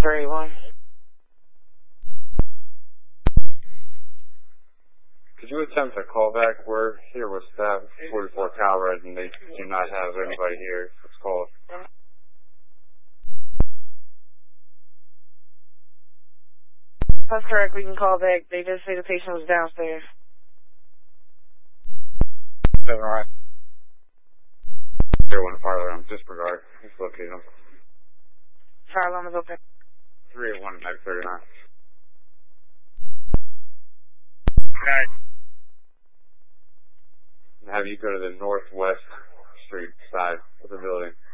381. Could you attempt a callback? We're here with staff 44 Calred, and they do not have anybody here. It's called. That's correct. We can call back. They just say the patient was downstairs. 7 right. 01 parlor on disregard. Let's locate them. Fire alarm is open. 381 Mag 39. Okay. And have you go to the northwest street side of the building.